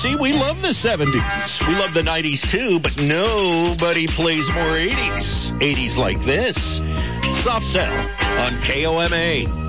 see, we love the 70s. We love the 90s too, but nobody plays more 80s. 80s like this. Soft Cell on KOMA.